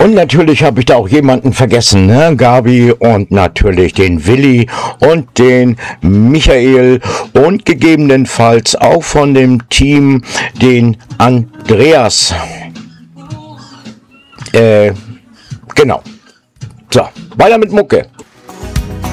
Und natürlich habe ich da auch jemanden vergessen, ne? Gabi und natürlich den Willi und den Michael und gegebenenfalls auch von dem Team den Andreas. Genau. So, weiter mit Mucke.